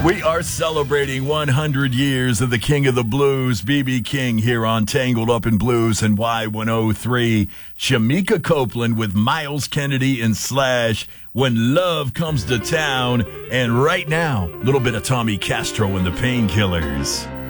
We are celebrating 100 years of the King of the Blues, B.B. King, here on Tangled Up in Blues and Y103. Shamika Copeland with Miles Kennedy and Slash, When Love Comes to Town. And right now, a little bit of Tommy Castro and the Painkillers.